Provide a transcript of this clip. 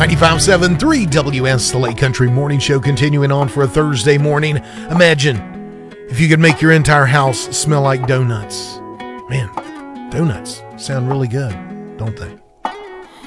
95.7 3WS, the Lake Country Morning Show, continuing on for a Thursday morning. Imagine if you could make your entire house smell like donuts. Man, donuts sound really good, don't they?